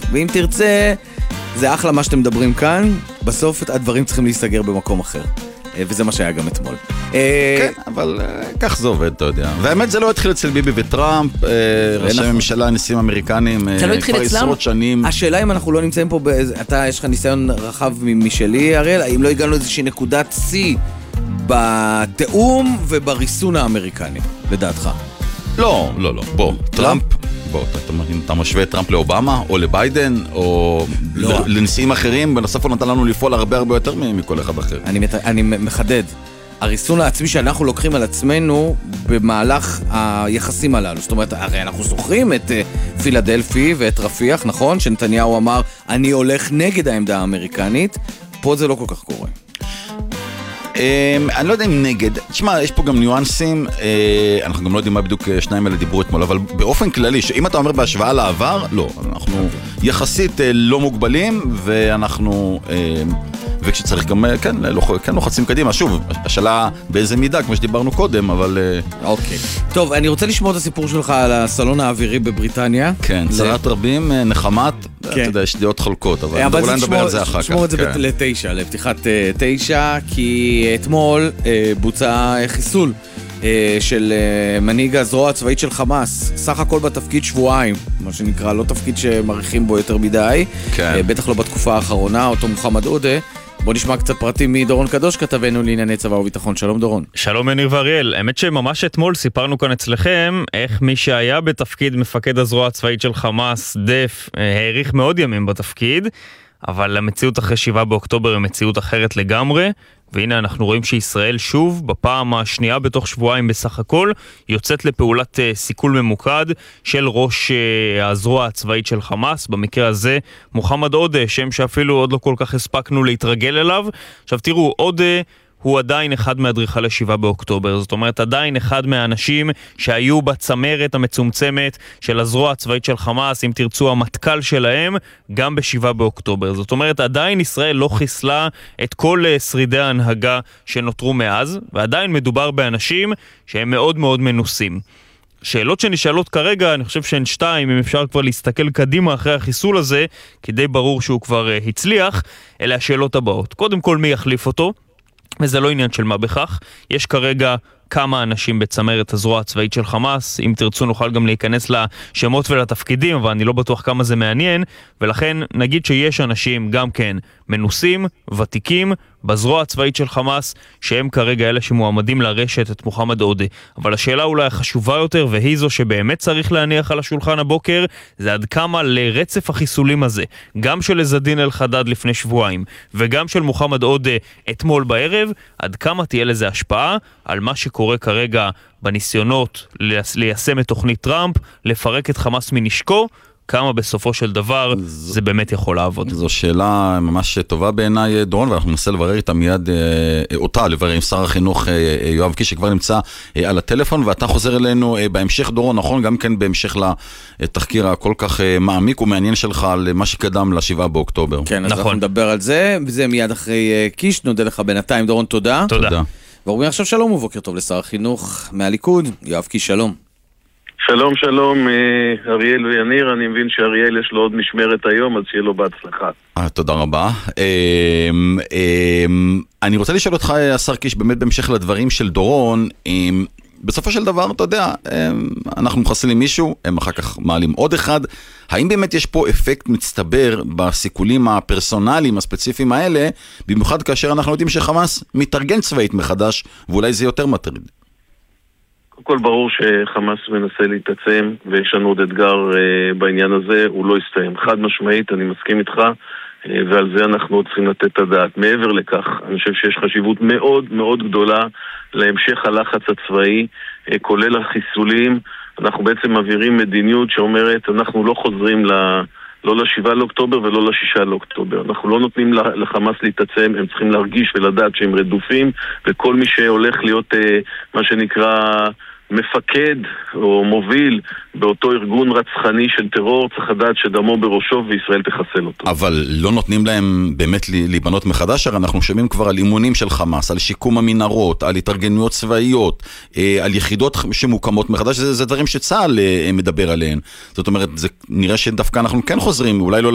ואם תרצה, זה אחלה מה שאתם מדברים כאן, בסוף הדברים צריכים להיסגר במקום אחר. וזה מה שהיה גם אתמול. כן, אבל כך זה עובד, אתה יודע. והאמת זה לא התחיל אצל ביבי וטראמפ, ראשי ממשלה, נשיאים אמריקנים, כבר עשרות שנים. השאלה אם אנחנו לא נמצאים פה, אתה יש לך ניסיון רחב משלי, אריאל, האם לא הגענו איזושהי נקודת C בתאום ובריסון האמריקני, לדעתך? לא. בוא, טראמפ, אתה משווה את טראמפ לאובמה, או לביידן, או לנשיאים אחרים, בנוסף הוא נתן לנו לפעול הרבה יותר מכל אחד אחר. אני מחדד. הריסון העצמי שאנחנו לוקחים על עצמנו במהלך היחסים הללו. זאת אומרת, הרי אנחנו זוכרים את פילדלפי ואת רפיח, נכון? שנתניהו אמר, אני הולך נגד העמדה האמריקנית. פה זה לא כל כך קורה. אני לא יודע אם נגד, תשמע, יש פה גם ניואנסים, אנחנו גם לא יודעים מה בדיוק שניים האלה דיברו אתמול, אבל באופן כללי, שאם אתה אומר בהשוואה לעבר, לא, אנחנו יחסית לא מוגבלים, ואנחנו, וכשצריך גם, כן לוחצים קדימה, שוב, השאלה באיזה מידה, כמו שדיברנו קודם, אבל... אוקיי. טוב, אני רוצה לשמוע את הסיפור שלך על הסלון האווירי בבריטניה. כן, צרת רבים, נחמת, אתה יודע, יש דעות חולקות, אבל אולי נדבר על זה אחר כך. שמור את זה ל9, לפתיחת 9, כי אתמול בוצע חיסול של מנהיג הזרוע הצבאית של חמאס, סך הכל בתפקיד שבועיים, מה שנקרא, לא תפקיד שמעריכים בו יותר מדי, בטח לא בתקופה האחרונה, אותו מוחמד עודה. בוא נשמע קצת פרטים מדורון קדוש, כתבנו לענייני צבא וביטחון. שלום דורון. שלום יניר ואריאל. האמת שממש אתמול סיפרנו כאן אצלכם איך מי שהיה בתפקיד מפקד הזרוע הצבאית של חמאס, דף, העריך מאוד ימים בתפקיד, אבל המציאות אחרי 7 באוקטובר היא מציאות אחרת לגמרי, והנה אנחנו רואים שישראל שוב, בפעם השנייה בתוך שבועיים בסך הכל, יוצאת לפעולת סיכול ממוקד של ראש הזרוע הצבאית של חמאס, במקרה הזה מוחמד עודה, שם שאפילו עוד לא כל כך הספקנו להתרגל אליו. עכשיו תראו, עודה הוא עדיין אחד מאדריכלי 7 באוקטובר, זאת אומרת עדיין אחד מהאנשים שהיו בצמרת המצומצמת של הזרוע הצבאית של חמאס, אם תרצו המטכ"ל שלהם, גם ב7 באוקטובר. זאת אומרת עדיין ישראל לא חיסלה את כל שרידי ההנהגה שנותרו מאז, ועדיין מדובר באנשים שהם מאוד מאוד מנוסים. שאלות שנשאלות כרגע, אני חושב שהן 2, אם אפשר כבר להסתכל קדימה אחרי החיסול הזה, כי די ברור שהוא כבר הצליח, אלה השאלות הבאות. קודם כל, מי יחליף אותו? וזה לא עניין של מה בכך. יש כרגע כמה אנשים בצמרת הזרוע הצבאית של חמאס, אם תרצו נוכל גם להיכנס לשמות ולתפקידים, אבל אני לא בטוח כמה זה מעניין, ולכן נגיד שיש אנשים גם כן מנוסים, ותיקים, בזרוע הצבאית של חמאס, שהם כרגע אלה שמועמדים לרשת את מוחמד עודה. אבל השאלה אולי החשובה יותר, והיא זו שבאמת צריך להניח על השולחן הבוקר, זה עד כמה לרצף החיסולים הזה, גם של עזדין אל-חדד לפני שבועיים, וגם של מוחמד עודה אתמול בערב, עד כמה תהיה לזה השפעה על מה שקורה כרגע בניסיונות ליישם את תוכנית טראמפ, לפרק את חמאס מנשקו, כמה בסופו של דבר זה באמת יכול לעבוד. זו שאלה ממש טובה בעיניי דורון, ואנחנו ננסה לברר איתה מיד לברר עם שר החינוך יואב קיש שכבר נמצא על הטלפון, ואתה חוזר אלינו בהמשך דורון, נכון? גם כן בהמשך לתחקיר הכל כך מעמיק ומעניין שלך על מה שקדם ל7 באוקטובר. כן, אז אנחנו נדבר על זה, וזה מיד אחרי קיש. נודה לך בינתיים דורון, תודה. תודה. ואומרים עכשיו שלום ובוקר טוב לשר החינוך מהליכוד, יואב קיש, שלום. שלום, אריאל ויניר, אני מבין שאריאל יש לו עוד משמרת היום, אז שיהיה לו בהצלחה. תודה רבה. אני רוצה לשאול אותך, השר קיש, באמת בהמשך לדברים של דורון, בסופו של דבר, אתה יודע, אנחנו מחסלים מישהו, הם אחר כך מעלים עוד אחד, האם באמת יש פה אפקט מצטבר בסיכולים הפרסונליים הספציפיים האלה, במיוחד כאשר אנחנו יודעים שחמאס מתארגן צבאית מחדש, ואולי זה יותר מטריד? קודם כל ברור שחמאס מנסה להתעצם, ויש לנו עוד אתגר בעניין הזה, הוא לא יסתיים. חד משמעית, אני מסכים איתך, ועל זה אנחנו עוד צריכים לתת את הדעת. מעבר לכך, אני חושב שיש חשיבות מאוד מאוד גדולה להמשך הלחץ הצבאי, כולל החיסולים. אנחנו בעצם מעבירים מדיניות שאומרת, אנחנו לא חוזרים לא ל7 לאוקטובר ולא ל6 לאוקטובר. אנחנו לא נותנים לחמאס להתעצם, הם צריכים להרגיש ולדעת שהם רדופים, וכל מי שהולך להיות מה שנקרא מפקד או מוביל באותו ארגון רצחני של טרור, צריך לדעת שדמו בראשו וישראל תחסל אותו. אבל לא נותנים להם באמת להיבנות מחדש, הרי אנחנו שומעים כבר על אימונים של חמאס, על שיקום המנהרות, על התארגנויות צבאיות, על יחידות שמוקמות מחדש, זה דברים שצה"ל מדבר עליהן. זאת אומרת, זה נראה שדווקא אנחנו כן חוזרים, אולי לא